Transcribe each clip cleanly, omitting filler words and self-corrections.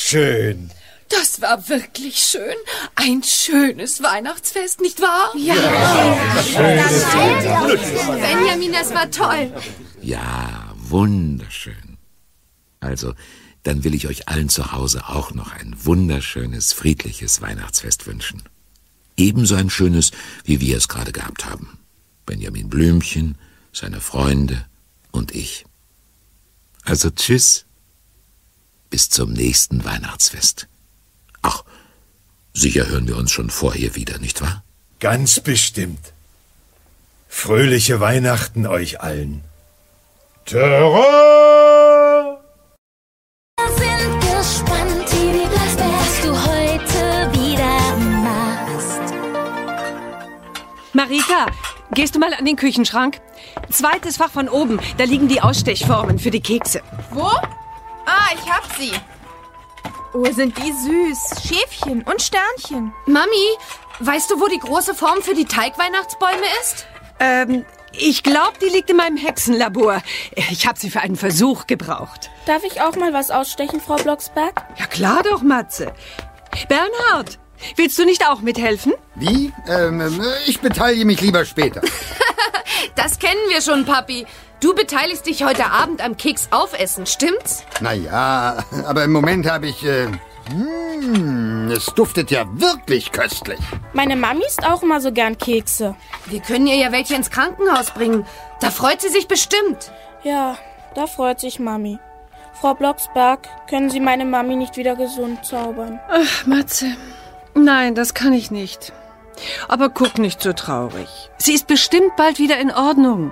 schön. Das war wirklich schön. Ein schönes Weihnachtsfest, nicht wahr? Ja. Benjamin, das war toll. Ja, wunderschön. Also, dann will ich euch allen zu Hause auch noch ein wunderschönes, friedliches Weihnachtsfest wünschen. Ebenso ein schönes, wie wir es gerade gehabt haben. Benjamin Blümchen, seine Freunde und ich. Also tschüss. Bis zum nächsten Weihnachtsfest. Ach, sicher hören wir uns schon vorher wieder, nicht wahr? Ganz bestimmt. Fröhliche Weihnachten euch allen. Terror! Wir sind gespannt, was du heute wieder machst. Marita, gehst du mal an den Küchenschrank? Zweites Fach von oben, da liegen die Ausstechformen für die Kekse. Wo? Ah, ich hab sie. Oh, sind die süß. Schäfchen und Sternchen. Mami, weißt du, wo die große Form für die Teigweihnachtsbäume ist? Ich glaube, die liegt in meinem Hexenlabor. Ich habe sie für einen Versuch gebraucht. Darf ich auch mal was ausstechen, Frau Blocksberg? Ja klar doch, Matze. Bernhard, willst du nicht auch mithelfen? Wie? Ich beteilige mich lieber später. Das kennen wir schon, Papi. Du beteiligst dich heute Abend am Keksaufessen, stimmt's? Naja, aber im Moment habe ich... es duftet ja wirklich köstlich. Meine Mami isst auch immer so gern Kekse. Wir können ihr ja welche ins Krankenhaus bringen. Da freut sie sich bestimmt. Ja, da freut sich Mami. Frau Blocksberg, können Sie meine Mami nicht wieder gesund zaubern? Ach, Matze, nein, das kann ich nicht. Aber guck nicht so traurig. Sie ist bestimmt bald wieder in Ordnung.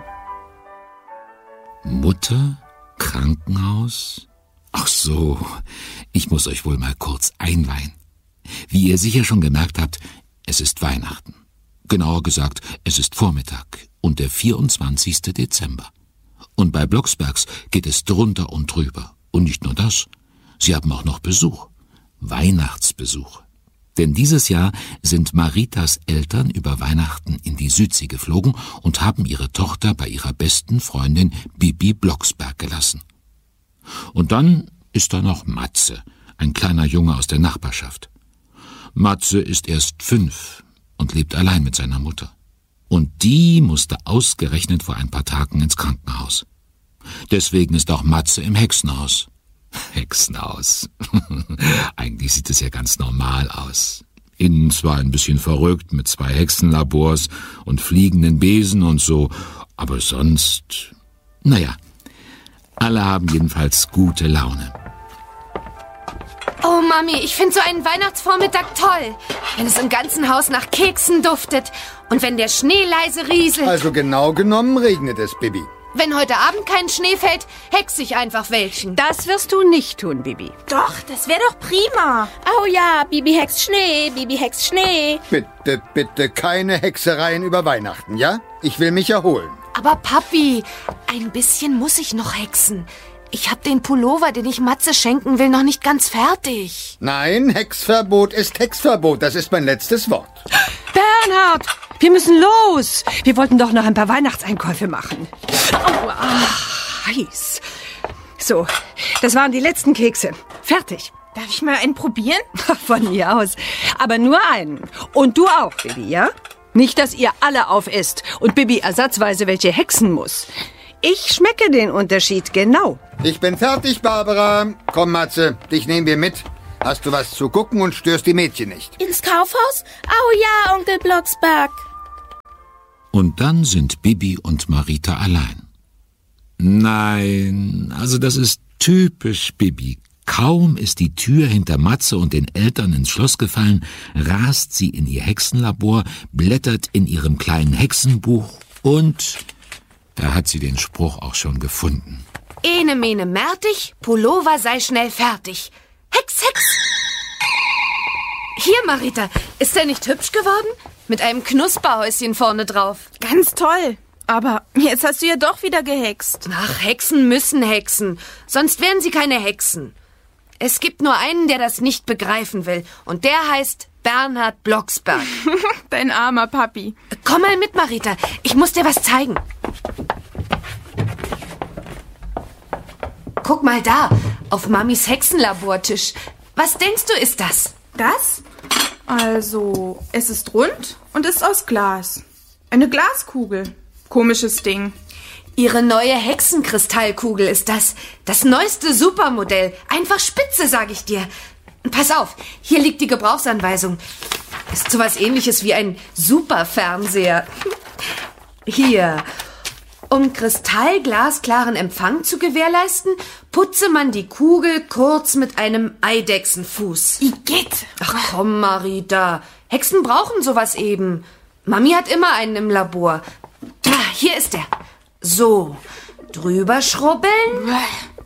Mutter? Krankenhaus? Ach so, ich muss euch wohl mal kurz einweihen. Wie ihr sicher schon gemerkt habt, es ist Weihnachten. Genauer gesagt, es ist Vormittag und der 24. Dezember. Und bei Blocksbergs geht es drunter und drüber. Und nicht nur das, sie haben auch noch Besuch. Weihnachtsbesuch. Denn dieses Jahr sind Maritas Eltern über Weihnachten in die Südsee geflogen und haben ihre Tochter bei ihrer besten Freundin Bibi Blocksberg gelassen. Und dann ist da noch Matze, ein kleiner Junge aus der Nachbarschaft. Matze ist erst 5 und lebt allein mit seiner Mutter. Und die musste ausgerechnet vor ein paar Tagen ins Krankenhaus. Deswegen ist auch Matze im Hexenhaus. Hexenhaus. Eigentlich sieht es ja ganz normal aus. Innen zwar ein bisschen verrückt mit 2 Hexenlabors und fliegenden Besen und so, aber sonst... Naja, alle haben jedenfalls gute Laune. Oh, Mami, ich finde so einen Weihnachtsvormittag toll. Wenn es im ganzen Haus nach Keksen duftet und wenn der Schnee leise rieselt. Also genau genommen regnet es, Bibi. Wenn heute Abend kein Schnee fällt, hexe ich einfach welchen. Das wirst du nicht tun, Bibi. Doch, das wäre doch prima. Oh ja, Bibi hext Schnee, Bibi hext Schnee. Bitte, bitte keine Hexereien über Weihnachten, ja? Ich will mich erholen. Aber Papi, ein bisschen muss ich noch hexen. Ich hab den Pullover, den ich Matze schenken will, noch nicht ganz fertig. Nein, Hexverbot ist Hexverbot. Das ist mein letztes Wort. Bernhard, wir müssen los. Wir wollten doch noch ein paar Weihnachtseinkäufe machen. Oh, heiß. So, das waren die letzten Kekse. Fertig. Darf ich mal einen probieren? Von mir aus. Aber nur einen. Und du auch, Bibi, ja? Nicht, dass ihr alle aufesst und Bibi ersatzweise welche hexen muss. Ich schmecke den Unterschied genau. Ich bin fertig, Barbara. Komm, Matze, dich nehmen wir mit. Hast du was zu gucken und störst die Mädchen nicht? Ins Kaufhaus? Oh ja, Onkel Blocksberg. Und dann sind Bibi und Marita allein. Nein, also das ist typisch Bibi. Kaum ist die Tür hinter Matze und den Eltern ins Schloss gefallen, rast sie in ihr Hexenlabor, blättert in ihrem kleinen Hexenbuch und da hat sie den Spruch auch schon gefunden. Ene mene mertig, Pullover sei schnell fertig. Hex, Hex! Hier, Marita, ist der nicht hübsch geworden? Mit einem Knusperhäuschen vorne drauf. Ganz toll. Aber jetzt hast du ja doch wieder gehext. Ach, Hexen müssen hexen, sonst wären sie keine Hexen. Es gibt nur einen, der das nicht begreifen will, und der heißt Bernhard Blocksberg. Dein armer Papi. Komm mal mit, Marita, ich muss dir was zeigen. Guck mal da, auf Mamis Hexenlabortisch. Was denkst du, ist das? Das? Also, es ist rund und ist aus Glas. Eine Glaskugel. Komisches Ding. Ihre neue Hexenkristallkugel ist das. Das neueste Supermodell. Einfach spitze, sag ich dir. Pass auf, hier liegt die Gebrauchsanweisung. Ist sowas Ähnliches wie ein Superfernseher. Hier. Um kristallglasklaren Empfang zu gewährleisten, putze man die Kugel kurz mit einem Eidechsenfuß. Igitt! Ach komm, Marita. Hexen brauchen sowas eben. Mami hat immer einen im Labor. Hier ist er. So, drüber schrubbeln.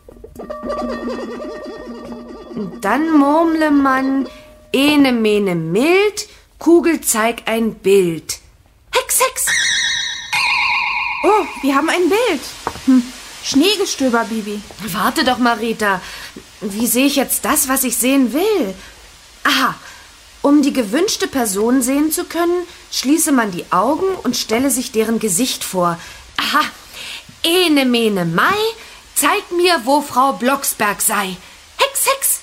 Und dann murmle man, ene mene mild, Kugel zeig ein Bild. Hex, Hex! Oh, wir haben ein Bild. Schneegestöber, Bibi. Warte doch, Marita. Wie sehe ich jetzt das, was ich sehen will? Aha. Um die gewünschte Person sehen zu können, schließe man die Augen und stelle sich deren Gesicht vor. Aha. Ene mene Mai, zeig mir, wo Frau Blocksberg sei. Hex, Hex!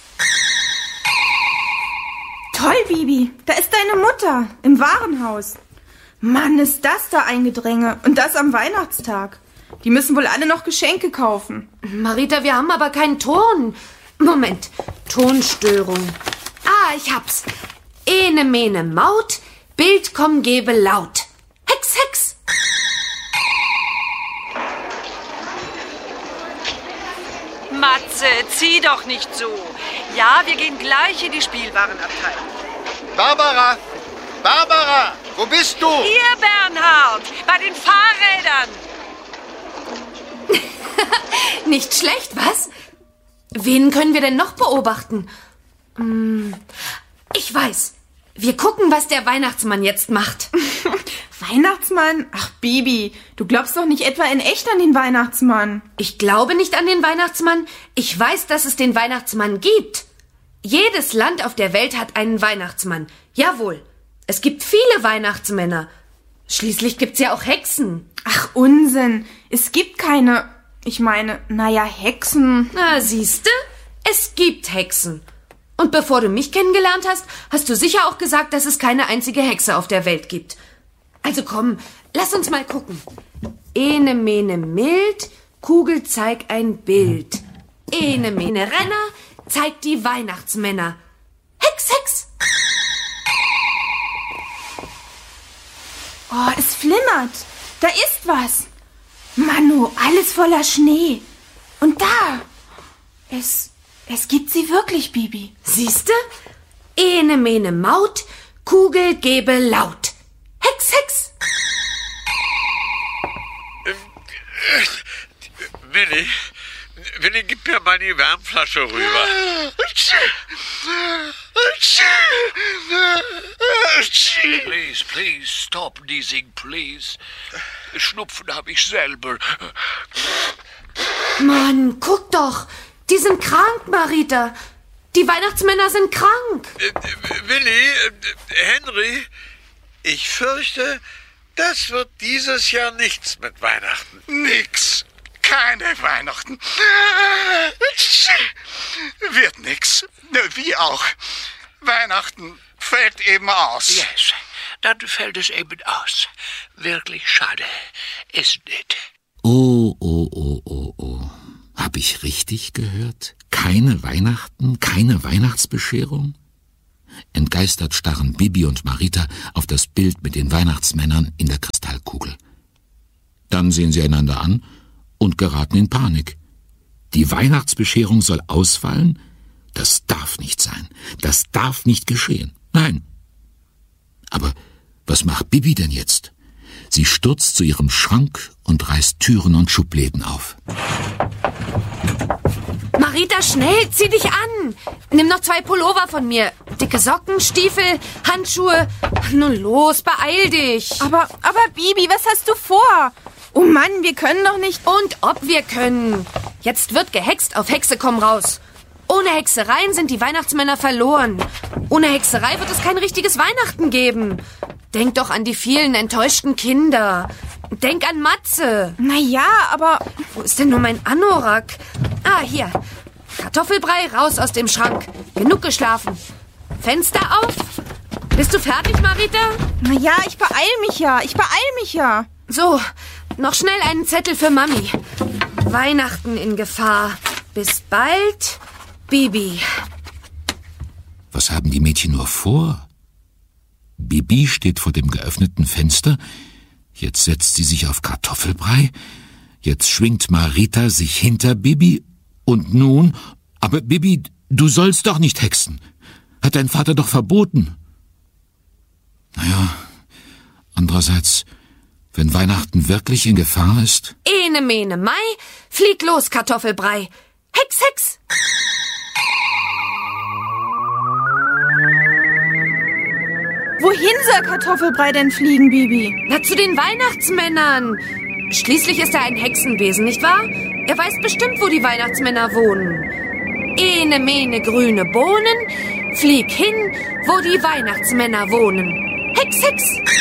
Toll, Bibi. Da ist deine Mutter im Warenhaus. Mann, ist das da ein Gedränge. Und das am Weihnachtstag. Die müssen wohl alle noch Geschenke kaufen. Marita, wir haben aber keinen Ton. Moment, Tonstörung. Ich hab's. Ene mene Maut, Bild komm gebe laut. Hex, Hex! Matze, zieh doch nicht so. Ja, wir gehen gleich in die Spielwarenabteilung. Barbara! Barbara! Wo bist du? Hier, Bernhard, bei den Fahrrädern. Nicht schlecht, was? Wen können wir denn noch beobachten? Ich weiß. Wir gucken, was der Weihnachtsmann jetzt macht. Weihnachtsmann? Ach, Bibi, du glaubst doch nicht etwa in echt an den Weihnachtsmann. Ich glaube nicht an den Weihnachtsmann. Ich weiß, dass es den Weihnachtsmann gibt. Jedes Land auf der Welt hat einen Weihnachtsmann. Jawohl. Es gibt viele Weihnachtsmänner. Schließlich gibt's ja auch Hexen. Ach, Unsinn. Es gibt keine... Ich meine, Hexen. Na, siehste? Es gibt Hexen. Und bevor du mich kennengelernt hast, hast du sicher auch gesagt, dass es keine einzige Hexe auf der Welt gibt. Also komm, lass uns mal gucken. Ene mene mild, Kugel zeig ein Bild. Ene mene Renner, zeigt die Weihnachtsmänner. Hex, Hex! Oh, es flimmert. Da ist was. Manu, alles voller Schnee. Und da. Es gibt sie wirklich, Bibi. Siehste? Ene mene Maut, Kugel gebe laut. Hex, Hex! Willi, gib mir mal die Wärmflasche rüber. Please, stop sneezing, please. Schnupfen habe ich selber. Mann, guck doch. Die sind krank, Marita. Die Weihnachtsmänner sind krank. Willi, Henry, ich fürchte, das wird dieses Jahr nichts mit Weihnachten. Nix. Keine Weihnachten. Wird nix. Wie auch. Weihnachten fällt eben aus. Yes, dann fällt es eben aus. Wirklich schade. Ist nicht. Oh. Hab ich richtig gehört? Keine Weihnachten, keine Weihnachtsbescherung? Entgeistert starren Bibi und Marita auf das Bild mit den Weihnachtsmännern in der Kristallkugel. Dann sehen sie einander an und geraten in Panik. Die Weihnachtsbescherung soll ausfallen? Das darf nicht sein. Das darf nicht geschehen. Nein. Aber was macht Bibi denn jetzt? Sie stürzt zu ihrem Schrank und reißt Türen und Schubläden auf. Marita, schnell, zieh dich an. Nimm noch 2 Pullover von mir. Dicke Socken, Stiefel, Handschuhe. Nun los, beeil dich. Aber Bibi, was hast du vor? Oh Mann, wir können doch nicht... Und ob wir können. Jetzt wird gehext, auf Hexe komm raus. Ohne Hexereien sind die Weihnachtsmänner verloren. Ohne Hexerei wird es kein richtiges Weihnachten geben. Denk doch an die vielen enttäuschten Kinder. Denk an Matze. Na ja, aber... Wo ist denn nur mein Anorak? Hier. Kartoffelbrei, raus aus dem Schrank. Genug geschlafen. Fenster auf. Bist du fertig, Marita? Na ja, ich beeil mich ja. So, noch schnell einen Zettel für Mami. Weihnachten in Gefahr. Bis bald, Bibi. Was haben die Mädchen nur vor? Bibi steht vor dem geöffneten Fenster. Jetzt setzt sie sich auf Kartoffelbrei. Jetzt schwingt Marita sich hinter Bibi. Und nun? Aber Bibi, du sollst doch nicht hexen. Hat dein Vater doch verboten. Naja, andererseits, wenn Weihnachten wirklich in Gefahr ist... Ene, mene, Mai, flieg los, Kartoffelbrei. Hex, Hex! Wohin soll Kartoffelbrei denn fliegen, Bibi? Na, zu den Weihnachtsmännern. Schließlich ist er ein Hexenwesen, nicht wahr? Er weiß bestimmt, wo die Weihnachtsmänner wohnen. Ene, mene, grüne Bohnen, flieg hin, wo die Weihnachtsmänner wohnen. Hex, Hex!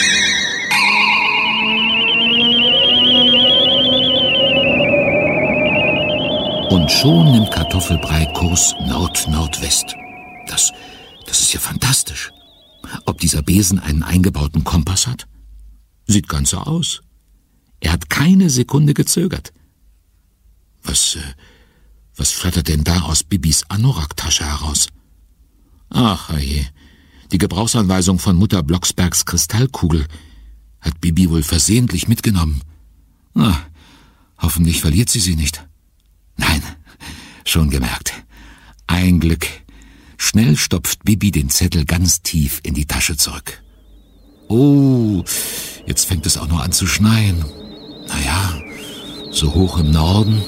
Und schon nimmt Kartoffelbrei Kurs Nord-Nordwest. Das ist ja fantastisch. Ob dieser Besen einen eingebauten Kompass hat? Sieht ganz so aus. Er hat keine Sekunde gezögert. Was flattert denn da aus Bibis Anorak-Tasche heraus? Ach, herrje, die Gebrauchsanweisung von Mutter Blocksbergs Kristallkugel hat Bibi wohl versehentlich mitgenommen. Na, hoffentlich verliert sie nicht. Nein, schon gemerkt. Ein Glück. Schnell stopft Bibi den Zettel ganz tief in die Tasche zurück. Oh, jetzt fängt es auch noch an zu schneien. Naja, so hoch im Norden.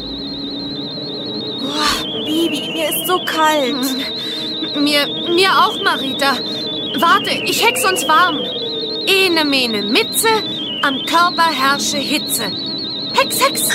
Oh, Bibi, mir ist so kalt. Mir auch, Marita. Warte, ich hex uns warm. Ene, mene, Mitze, am Körper herrsche Hitze. Hex, Hex!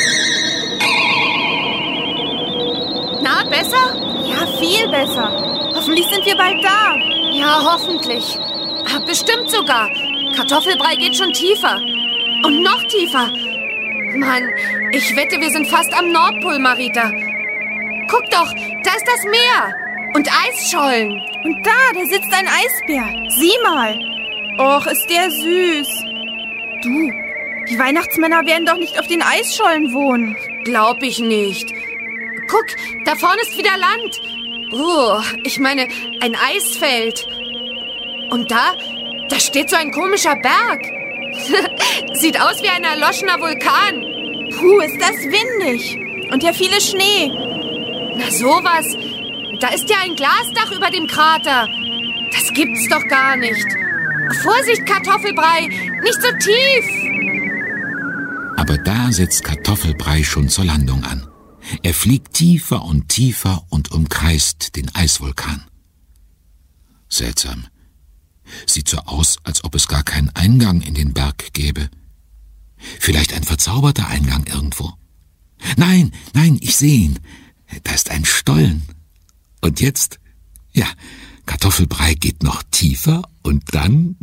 Na, besser? Ja, viel besser. Hoffentlich sind wir bald da. Ja, hoffentlich. Bestimmt sogar. Kartoffelbrei geht schon tiefer. Und noch tiefer. Mann, ich wette, wir sind fast am Nordpol, Marita. Guck doch, da ist das Meer. Und Eisschollen. Und da sitzt ein Eisbär. Sieh mal. Och, ist der süß. Du, die Weihnachtsmänner werden doch nicht auf den Eisschollen wohnen. Glaub ich nicht. Guck, da vorne ist wieder Land. Ich meine, ein Eisfeld. Und da steht so ein komischer Berg. Sieht aus wie ein erloschener Vulkan. Puh, ist das windig. Und ja viele Schnee. Na sowas. Da ist ja ein Glasdach über dem Krater. Das gibt's doch gar nicht. Vorsicht, Kartoffelbrei, nicht so tief. Aber da setzt Kartoffelbrei schon zur Landung an. Er fliegt tiefer und tiefer und umkreist den Eisvulkan. Seltsam. Sieht so aus, als ob es gar keinen Eingang in den Berg gäbe. Vielleicht ein verzauberter Eingang irgendwo. Nein, ich sehe ihn. Da ist ein Stollen. Und jetzt? Ja, Kartoffelbrei geht noch tiefer und dann...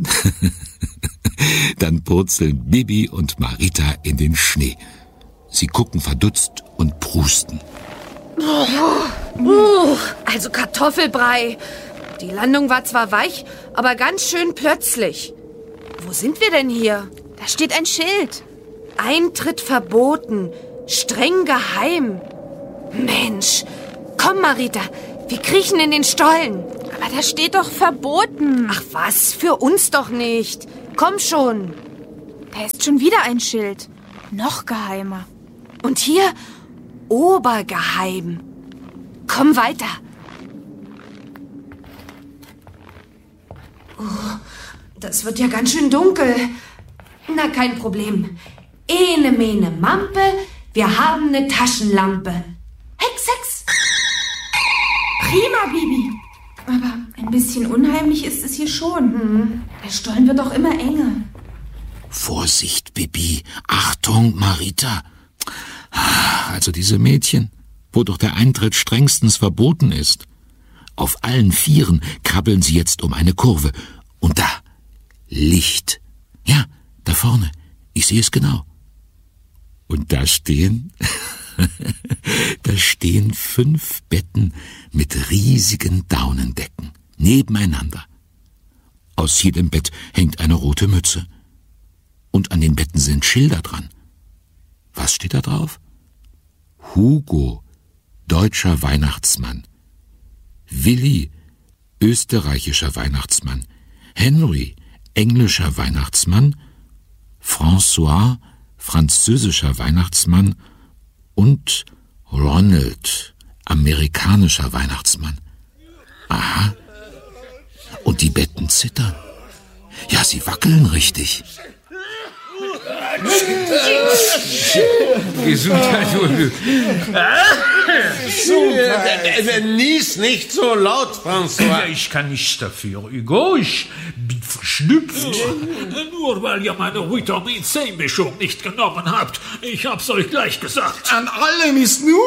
dann purzeln Bibi und Marita in den Schnee. Sie gucken verdutzt und prusten. Also Kartoffelbrei. Die Landung war zwar weich, aber ganz schön plötzlich. Wo sind wir denn hier? Da steht ein Schild. Eintritt verboten. Streng geheim. Mensch. Komm, Marita. Wir kriechen in den Stollen. Aber da steht doch verboten. Ach was, für uns doch nicht. Komm schon. Da ist schon wieder ein Schild. Noch geheimer. Und hier obergeheim. Komm weiter. Das wird ja ganz schön dunkel. Na, kein Problem. Ene, mene, Mampe, wir haben eine Taschenlampe. Hex, Hex. Prima, Bibi. Aber ein bisschen unheimlich ist es hier schon. Der Stollen wird doch immer enger. Vorsicht, Bibi. Achtung, Marita. Also diese Mädchen, wo doch der Eintritt strengstens verboten ist. Auf allen Vieren krabbeln sie jetzt um eine Kurve. Und da, Licht. Ja, da vorne. Ich sehe es genau. Und da stehen Da stehen 5 Betten mit riesigen Daunendecken nebeneinander. Aus jedem Bett hängt eine rote Mütze. Und an den Betten sind Schilder dran. Was steht da drauf? Hugo, deutscher Weihnachtsmann. Willi, österreichischer Weihnachtsmann. Henry, englischer Weihnachtsmann. François, französischer Weihnachtsmann. Und Ronald, amerikanischer Weihnachtsmann. Aha. Und die Betten zittern. Ja, sie wackeln richtig. Gesundheit. Nies nicht so laut, François. Ich kann nichts dafür, Hugo. Ich bin verschnupft. Nur weil ihr meine Vitamin C-Mischung nicht genommen habt. Ich hab's euch gleich gesagt. An allem ist nur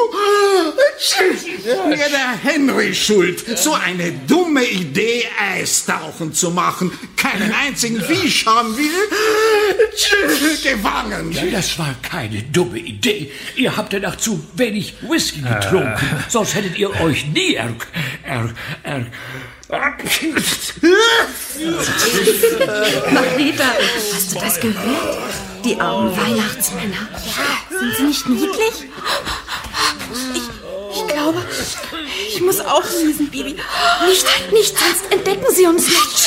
der Henry schuld. So eine dumme Idee, Eistauchen zu machen. Keinen einzigen Fisch haben wir gefangen. Ja, das war keine dumme Idee. Ihr habt danach zu wenig Whisky getrunken. Sonst hättet ihr euch nie Marita, hast du das gehört? Die armen Weihnachtsmänner. Ja, sind sie nicht niedlich? Ich glaube, ich muss auch niesen, Bibi. Nicht, sonst entdecken sie uns nicht.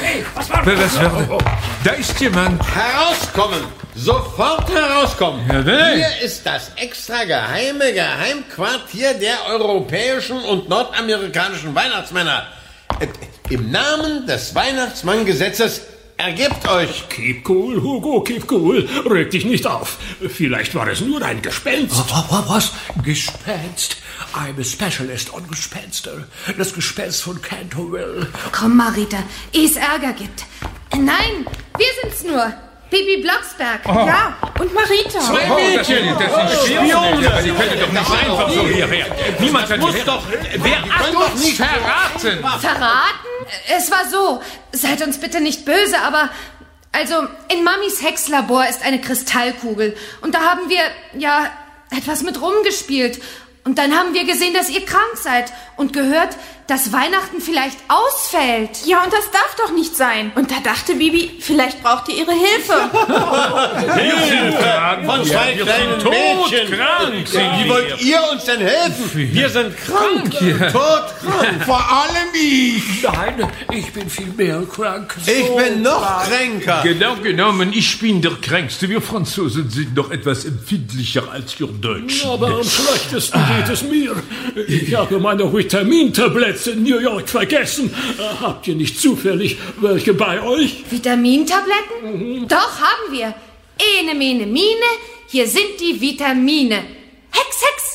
Da ist jemand. Herauskommen! Sofort herauskommen! Ja, wer? Hier ist das extra geheime Geheimquartier der europäischen und nordamerikanischen Weihnachtsmänner. Im Namen des Weihnachtsmanngesetzes ergebt euch! Keep cool, Hugo, keep cool. Reg dich nicht auf. Vielleicht war es nur ein Gespenst. Was? Gespenst? I'm a specialist on Gespenster. Das Gespenst von Canterville. Komm, Marita, ehe es Ärger gibt. Nein, wir sind's nur. Bibi Blocksberg. Ja, und Marita. 2 Mädchen, das sind Spione. Aber die können doch nicht einfach so hierher. Niemand kann hierher. Wer hat uns verraten? Verraten? Es war so. Seid uns bitte nicht böse, aber... Also, in Mamis Hexlabor ist eine Kristallkugel. Und da haben wir, etwas mit rumgespielt. Und dann haben wir gesehen, dass ihr krank seid. Und gehört, dass Weihnachten vielleicht ausfällt. Ja, und das darf doch nicht sein. Und da dachte Bibi, vielleicht braucht ihr ihre Hilfe. Wir sind krank. Von 2 kleinen Mädchen. Wie wollt ihr uns denn helfen? Wir sind krank. Todkrank. Vor allem ich. Nein, ich bin viel mehr krank. Ich bin noch kränker. Genau genommen, ich bin der Kränkste. Wir Franzosen sind noch etwas empfindlicher als wir Deutschen. Aber am schlechtesten geht es mir. Ich habe meine Vitamintabletts in New York vergessen. Habt ihr nicht zufällig welche bei euch? Vitamintabletten? Doch, haben wir. Ene, mene, mine. Hier sind die Vitamine. Hex, Hex.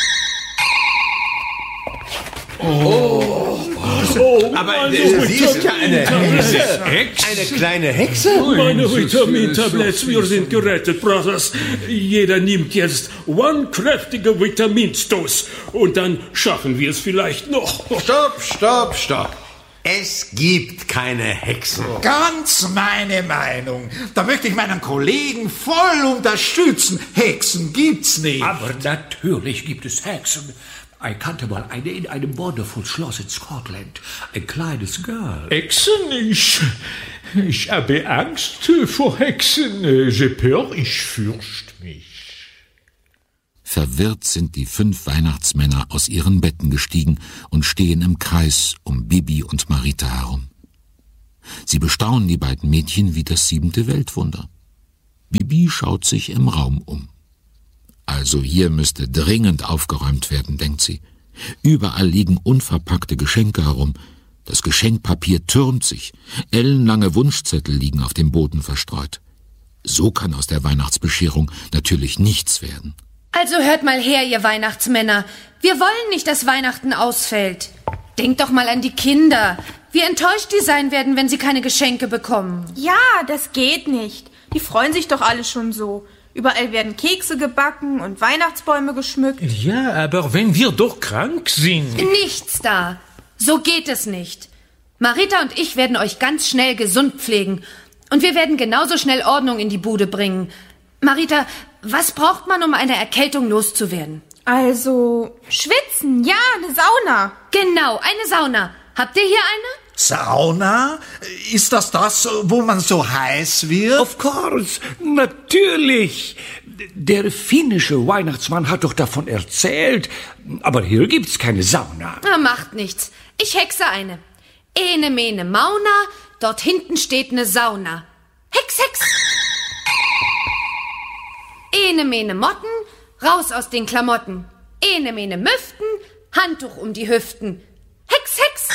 Aber sie ist ja eine Hexe. Eine kleine Hexe? Meine Vitamintabletts, wir sind gerettet, Brothers. Jeder nimmt jetzt einen kräftigen Vitaminstoß. Und dann schaffen wir es vielleicht noch. Stopp. Es gibt keine Hexen. Ganz meine Meinung. Da möchte ich meinen Kollegen voll unterstützen. Hexen gibt's nicht. Aber natürlich gibt es Hexen. Ich kannte mal eine in einem wonderful Schloss in Scotland. Ein kleines Girl. Hexen? Ich habe Angst vor Hexen. J'ai peur, ich fürchte mich. Verwirrt sind die 5 Weihnachtsmänner aus ihren Betten gestiegen und stehen im Kreis um Bibi und Marita herum. Sie bestaunen die beiden Mädchen wie das 7. Weltwunder. Bibi schaut sich im Raum um. Also hier müsste dringend aufgeräumt werden, denkt sie. Überall liegen unverpackte Geschenke herum. Das Geschenkpapier türmt sich. Ellenlange Wunschzettel liegen auf dem Boden verstreut. So kann aus der Weihnachtsbescherung natürlich nichts werden. Also hört mal her, ihr Weihnachtsmänner. Wir wollen nicht, dass Weihnachten ausfällt. Denkt doch mal an die Kinder. Wie enttäuscht die sein werden, wenn sie keine Geschenke bekommen. Ja, das geht nicht. Die freuen sich doch alle schon so. Überall werden Kekse gebacken und Weihnachtsbäume geschmückt. Ja, aber wenn wir doch krank sind. Nichts da. So geht es nicht. Marita und ich werden euch ganz schnell gesund pflegen. Und wir werden genauso schnell Ordnung in die Bude bringen. Marita, was braucht man, um eine Erkältung loszuwerden? Also, schwitzen, ja, eine Sauna. Genau, eine Sauna. Habt ihr hier eine? Sauna? Ist das, wo man so heiß wird? Of course, natürlich. Der finnische Weihnachtsmann hat doch davon erzählt. Aber hier gibt's keine Sauna. Na, macht nichts. Ich hexe eine. Ene, mene, Mauna, dort hinten steht eine Sauna. Hex, Hex! Ene, mene, Motten, raus aus den Klamotten. Ene, mene, Müften, Handtuch um die Hüften. Hex, Hex!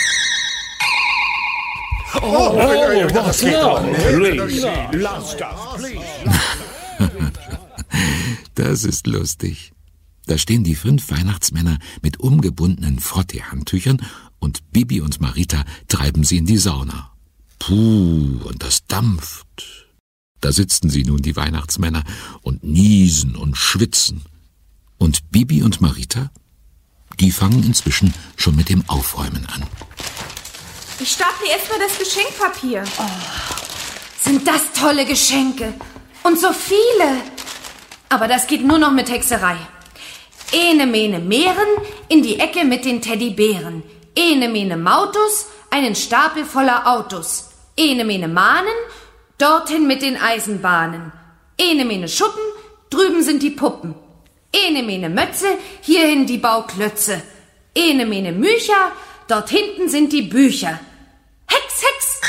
Was lass das, please. Das ist lustig. Da stehen die 5 Weihnachtsmänner mit umgebundenen Frottee-Handtüchern und Bibi und Marita treiben sie in die Sauna. Puh, und das dampft. Da sitzen sie nun, die Weihnachtsmänner, und niesen und schwitzen. Und Bibi und Marita, die fangen inzwischen schon mit dem Aufräumen an. Ich staple erstmal das Geschenkpapier. Sind das tolle Geschenke. Und so viele. Aber das geht nur noch mit Hexerei. Ene, mene, Meeren, in die Ecke mit den Teddybären. Ene, mene, Mautus, einen Stapel voller Autos. Ene, mene, Mahnen, dorthin mit den Eisenbahnen. Ene, mene, Schuppen, drüben sind die Puppen. Ene, mene, Mötze, hierhin die Bauklötze. Ene, mene, Mücher, dort hinten sind die Bücher. Hex, Hex!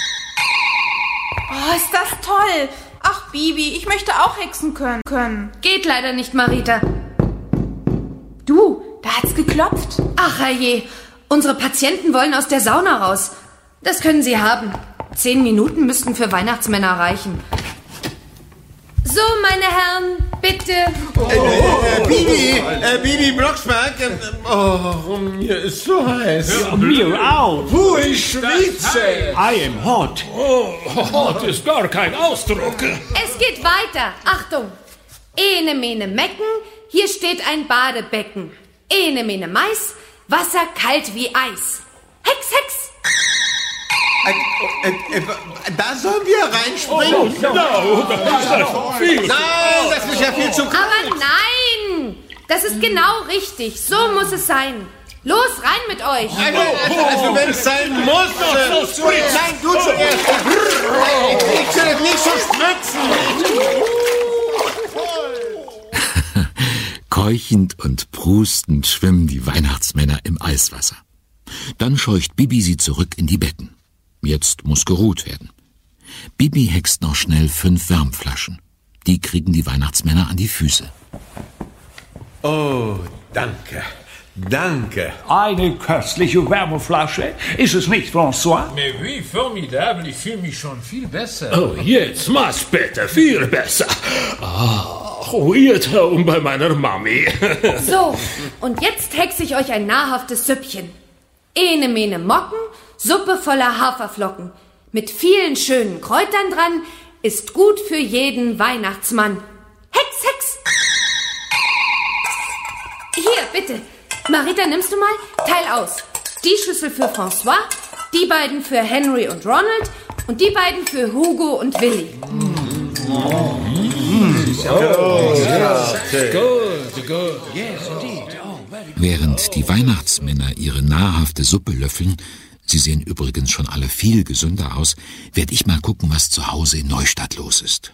Oh, ist das toll. Ach, Bibi, ich möchte auch hexen können. Geht leider nicht, Marita. Du, da hat's geklopft. Ach, herrje, unsere Patienten wollen aus der Sauna raus. Das können sie haben. 10 Minuten müssten für Weihnachtsmänner reichen. So, meine Herren, bitte. Bibi Blocksberg. Mir ist so heiß. Ja, mir auch. Ich schwitze. I am hot. Hot ist gar kein Ausdruck. Es geht weiter. Achtung. Ene, mene, Mecken, hier steht ein Badebecken. Ene, mene, Mais, Wasser kalt wie Eis. Hex, Hex! Da sollen wir reinspringen? Nein, das ist ja viel zu kalt. Aber nein! Das ist genau richtig. So muss es sein. Los, rein mit euch. Also wenn es sein muss. Nein, du zuerst. Ich will nicht so spritzen. Keuchend und prustend schwimmen die Weihnachtsmänner im Eiswasser. Dann scheucht Bibi sie zurück in die Betten. Jetzt muss geruht werden. Bibi hext noch schnell 5 Wärmflaschen. Die kriegen die Weihnachtsmänner an die Füße. Oh, danke. Danke. Eine köstliche Wärmeflasche. Ist es nicht, François? Mais oui, formidable. Ich fühle mich schon viel besser. Oh, jetzt mach's bitte viel besser. Ach, Irrtum bei meiner Mami. So, und jetzt hexe ich euch ein nahrhaftes Süppchen. Ene, mene, Mocken, Suppe voller Haferflocken. Mit vielen schönen Kräutern dran, ist gut für jeden Weihnachtsmann. Hex, Hex! Hier, bitte. Marita, nimmst du mal? Teil aus. Die Schüssel für François, die beiden für Henry und Ronald und die beiden für Hugo und Willi. Während die Weihnachtsmänner ihre nahrhafte Suppe löffeln, sie sehen übrigens schon alle viel gesünder aus, werde ich mal gucken, was zu Hause in Neustadt los ist.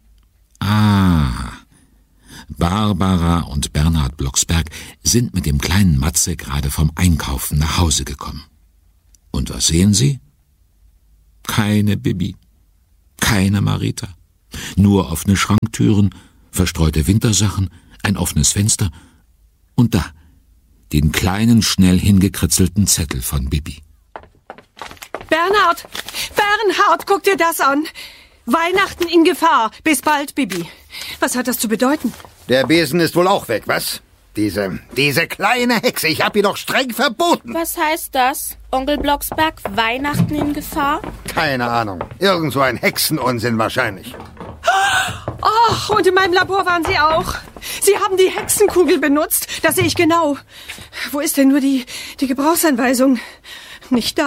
Barbara und Bernhard Blocksberg sind mit dem kleinen Matze gerade vom Einkaufen nach Hause gekommen. Und was sehen sie? Keine Bibi, keine Marita, nur offene Schranktüren, verstreute Wintersachen, ein offenes Fenster und da den kleinen, schnell hingekritzelten Zettel von Bibi. Bernhard, guck dir das an. Weihnachten in Gefahr. Bis bald, Bibi. Was hat das zu bedeuten? Der Besen ist wohl auch weg, was? Diese kleine Hexe, ich hab ihr doch streng verboten. Was heißt das? Onkel Blocksberg, Weihnachten in Gefahr? Keine Ahnung. Irgend so ein Hexenunsinn wahrscheinlich. Ach, und in meinem Labor waren Sie auch. Sie haben die Hexenkugel benutzt. Das sehe ich genau. Wo ist denn nur die Gebrauchsanweisung? Nicht da.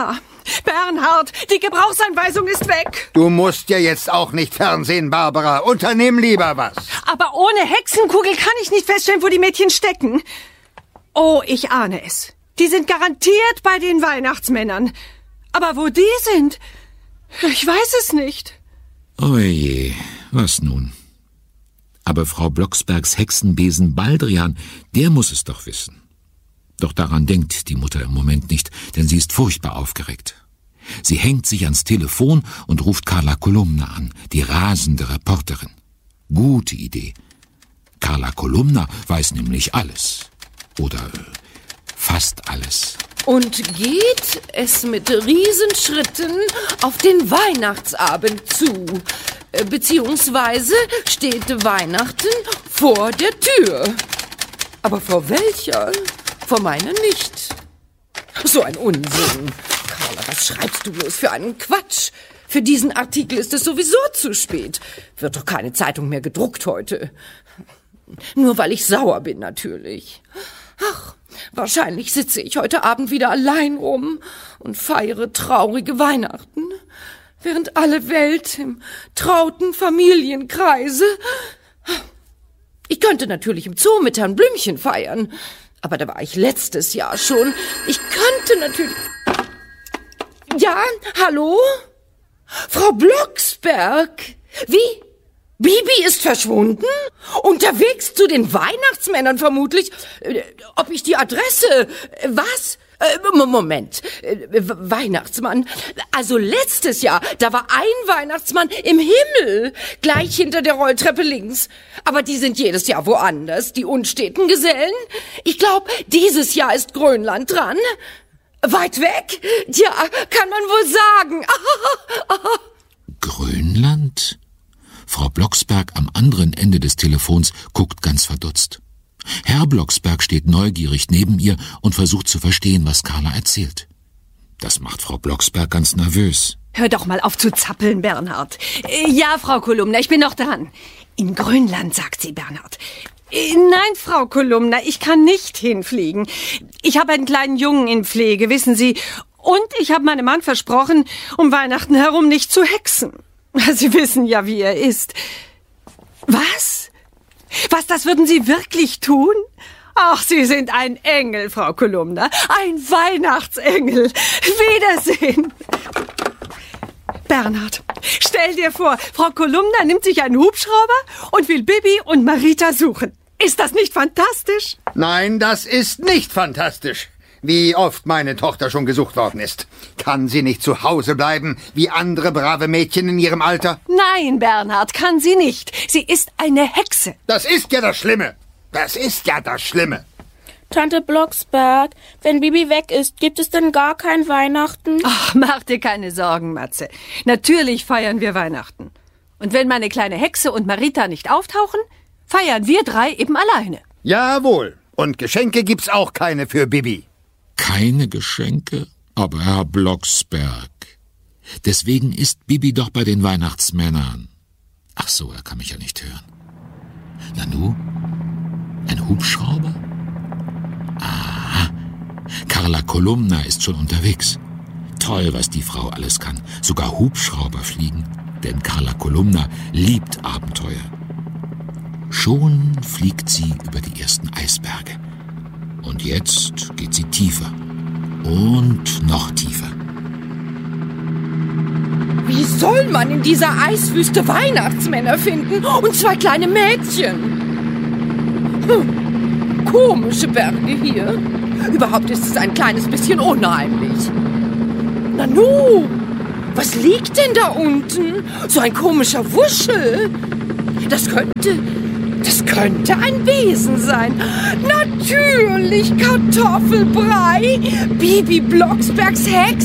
Bernhard, die Gebrauchsanweisung ist weg. Du musst ja jetzt auch nicht fernsehen, Barbara. Unternimm lieber was. Aber ohne Hexenkugel kann ich nicht feststellen, wo die Mädchen stecken. Oh, ich ahne es. Die sind garantiert bei den Weihnachtsmännern. Aber wo die sind, ich weiß es nicht. Oje, was nun? Aber Frau Blocksbergs Hexenbesen Baldrian, der muss es doch wissen. Doch daran denkt die Mutter im Moment nicht, denn sie ist furchtbar aufgeregt. Sie hängt sich ans Telefon und ruft Carla Kolumna an, die rasende Reporterin. Gute Idee. Carla Kolumna weiß nämlich alles. Oder fast alles. Und geht es mit Riesenschritten auf den Weihnachtsabend zu. Beziehungsweise steht Weihnachten vor der Tür. Aber vor welcher? Vor meiner nicht. So ein Unsinn. Carla, was schreibst du bloß für einen Quatsch? Für diesen Artikel ist es sowieso zu spät. Wird doch keine Zeitung mehr gedruckt heute. Nur weil ich sauer bin, natürlich. Ach, wahrscheinlich sitze ich heute Abend wieder allein rum und feiere traurige Weihnachten, während alle Welt im trauten Familienkreise. Ich könnte natürlich im Zoo mit Herrn Blümchen feiern, aber da war ich letztes Jahr schon. Ich könnte natürlich... Ja, hallo? Frau Blocksberg? Wie? Bibi ist verschwunden? Unterwegs zu den Weihnachtsmännern vermutlich? Ob ich die Adresse... Was? Moment. Weihnachtsmann. Also letztes Jahr, da war ein Weihnachtsmann im Himmel, gleich hinter der Rolltreppe links. Aber die sind jedes Jahr woanders, die unsteten Gesellen. Ich glaube, dieses Jahr ist Grönland dran. Weit weg? Tja, kann man wohl sagen. Grönland? Frau Blocksberg am anderen Ende des Telefons guckt ganz verdutzt. Herr Blocksberg steht neugierig neben ihr und versucht zu verstehen, was Carla erzählt. Das macht Frau Blocksberg ganz nervös. Hör doch mal auf zu zappeln, Bernhard. Ja, Frau Kolumna, ich bin noch dran. In Grönland, sagt sie, Bernhard. Nein, Frau Kolumna, ich kann nicht hinfliegen. Ich habe einen kleinen Jungen in Pflege, wissen Sie. Und ich habe meinem Mann versprochen, um Weihnachten herum nicht zu hexen. Sie wissen ja, wie er ist. Was? Was, das würden Sie wirklich tun? Ach, Sie sind ein Engel, Frau Kolumna. Ein Weihnachtsengel. Wiedersehen. Bernhard, stell dir vor, Frau Kolumna nimmt sich einen Hubschrauber und will Bibi und Marita suchen. Ist das nicht fantastisch? Nein, das ist nicht fantastisch. Wie oft meine Tochter schon gesucht worden ist. Kann sie nicht zu Hause bleiben, wie andere brave Mädchen in ihrem Alter? Nein, Bernhard, kann sie nicht. Sie ist eine Hexe. Das ist ja das Schlimme. Das ist ja das Schlimme. Tante Blocksberg, wenn Bibi weg ist, gibt es denn gar kein Weihnachten? Ach, mach dir keine Sorgen, Matze. Natürlich feiern wir Weihnachten. Und wenn meine kleine Hexe und Marita nicht auftauchen, feiern wir drei eben alleine. Jawohl. Und Geschenke gibt's auch keine für Bibi. Keine Geschenke? Aber Herr Blocksberg. Deswegen ist Bibi doch bei den Weihnachtsmännern. Ach so, er kann mich ja nicht hören. Nanu? Ein Hubschrauber? Aha. Carla Kolumna ist schon unterwegs. Toll, was die Frau alles kann. Sogar Hubschrauber fliegen. Denn Carla Kolumna liebt Abenteuer. Schon fliegt sie über die ersten Eisberge. Und jetzt geht sie tiefer. Und noch tiefer. Wie soll man in dieser Eiswüste Weihnachtsmänner finden und zwei kleine Mädchen? Komische Berge hier. Überhaupt ist es ein kleines bisschen unheimlich. Nanu, was liegt denn da unten? So ein komischer Wuschel. Das könnte ein Besen sein. Natürlich Kartoffelbrei. Bibi Blocksbergs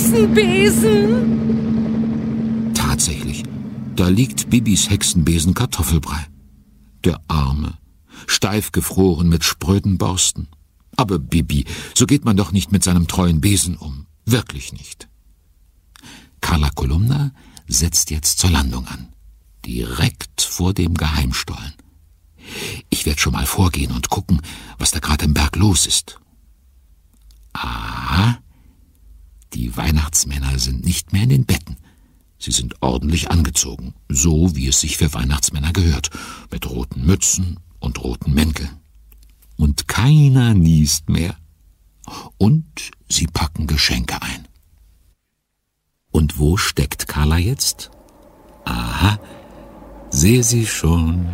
Hexenbesen. Tatsächlich, da liegt Bibis Hexenbesen Kartoffelbrei. Der Arme, steif gefroren mit spröden Borsten. Aber Bibi, so geht man doch nicht mit seinem treuen Besen um. Wirklich nicht. Carla Kolumna setzt jetzt zur Landung an. Direkt vor dem Geheimstollen. Ich werde schon mal vorgehen und gucken, was da gerade im Berg los ist. Aha, die Die Weihnachtsmänner sind nicht mehr in den Betten. Sie sind ordentlich angezogen, so wie es sich für Weihnachtsmänner gehört, mit roten Mützen und roten Mänteln. Und keiner niest mehr. Und sie packen Geschenke ein. Und wo steckt Carla jetzt? Aha, sehe sie schon.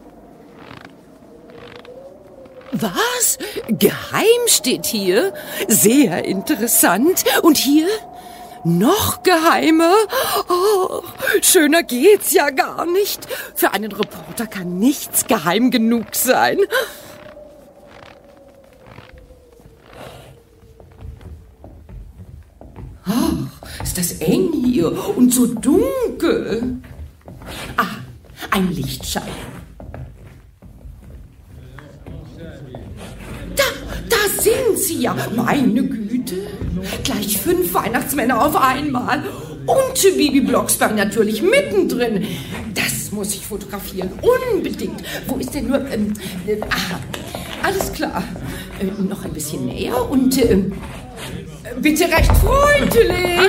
Was? Geheim steht hier? Sehr interessant. Und hier? Noch geheimer? Oh, schöner geht's ja gar nicht. Für einen Reporter kann nichts geheim genug sein. Ach, ist das eng hier und so dunkel. Ah, ein Lichtschein. Da sind sie ja. Meine Güte. Gleich 5 Weihnachtsmänner auf einmal. Und Bibi Blocksberg natürlich mittendrin. Das muss ich fotografieren. Unbedingt. Wo ist denn nur... aha, alles klar. Noch ein bisschen näher und... bitte recht freundlich.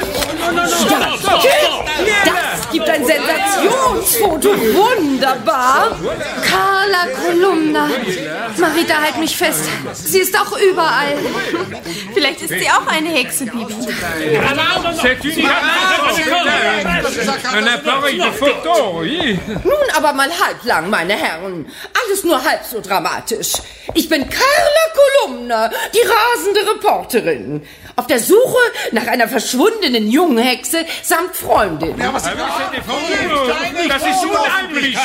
Das gibt ein Sensationsfoto. Wunderbar. Carla Kolumna. Marita, halt mich fest. Sie ist auch überall. Vielleicht ist sie auch eine Hexe, Bibi. Un appareil de photo, oui. Nun aber mal halblang, meine Herren. Alles nur halb so dramatisch. Ich bin Carla Kolumna, die rasende Reporterin. Auf der Suche nach einer verschwundenen jungen Hexe samt Freundin. Ja, das ist unheimlich.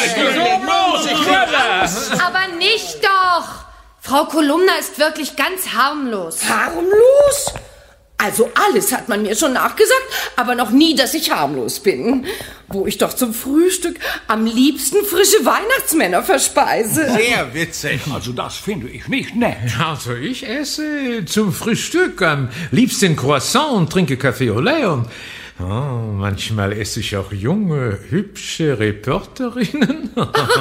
Aber nicht doch. Frau Kolumna ist wirklich ganz harmlos. Harmlos? Also alles hat man mir schon nachgesagt, aber noch nie, dass ich harmlos bin. Wo ich doch zum Frühstück am liebsten frische Weihnachtsmänner verspeise. Sehr witzig. Also das finde ich nicht nett. Also ich esse zum Frühstück am liebsten Croissant und trinke Kaffee au lait und manchmal esse ich auch junge, hübsche Reporterinnen.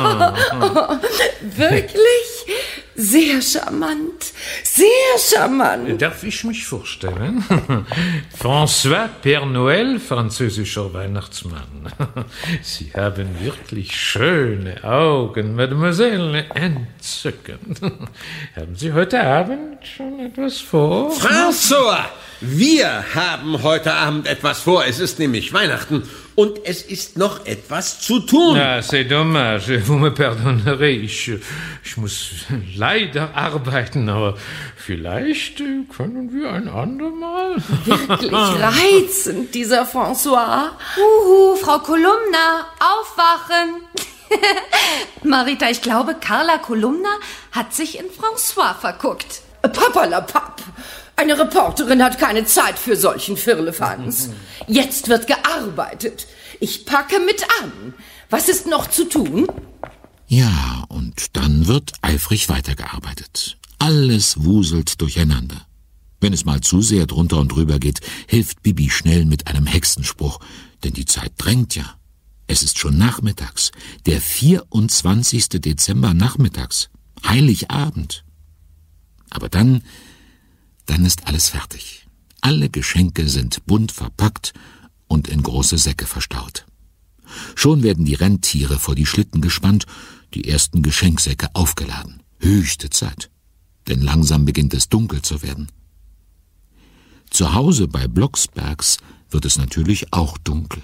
Wirklich? Sehr charmant. Sehr charmant. Darf ich mich vorstellen? François Père Noël, französischer Weihnachtsmann. Sie haben wirklich schöne Augen, Mademoiselle. Entzückend. Haben Sie heute Abend schon etwas vor? François, wir haben heute Abend etwas vor. Es ist nämlich Weihnachten und es ist noch etwas zu tun. Ah, c'est dommage. Vous me pardonnerez. Ich muss leider arbeiten, aber vielleicht können wir ein andermal. Wirklich reizend, dieser François. Frau Kolumna, aufwachen. Marita, ich glaube, Carla Kolumna hat sich in François verguckt. Papperlapapp. Eine Reporterin hat keine Zeit für solchen Firlefanz. Jetzt wird gearbeitet. Ich packe mit an. Was ist noch zu tun? Ja, und dann wird eifrig weitergearbeitet. Alles wuselt durcheinander. Wenn es mal zu sehr drunter und drüber geht, hilft Bibi schnell mit einem Hexenspruch, denn die Zeit drängt ja. Es ist schon nachmittags, der 24. Dezember nachmittags, Heiligabend. Aber dann ist alles fertig. Alle Geschenke sind bunt verpackt und in große Säcke verstaut. Schon werden die Renntiere vor die Schlitten gespannt, die ersten Geschenksäcke aufgeladen. Höchste Zeit, denn langsam beginnt es dunkel zu werden. Zu Hause bei Blocksbergs wird es natürlich auch dunkel.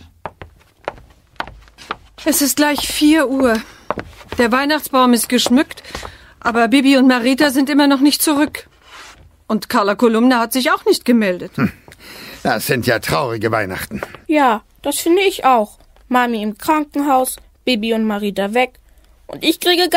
Es ist gleich 4 Uhr. Der Weihnachtsbaum ist geschmückt, aber Bibi und Marita sind immer noch nicht zurück. Und Carla Kolumna hat sich auch nicht gemeldet. Das sind ja traurige Weihnachten. Ja, das finde ich auch. Mami im Krankenhaus, Bibi und Marita weg. Und ich kriege